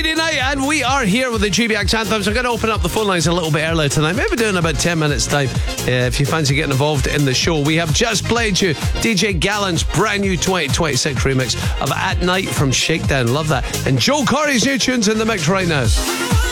Friday night, and we are here with the GBX Anthems. I'm going to open up the phone lines a little bit earlier tonight, maybe doing about 10 minutes time. If you fancy getting involved in the show, we have just played you DJ Gallant's brand new 2026 remix of At Night from Shakedown. Love that. And Joel Corey's new tunes in the mix right now.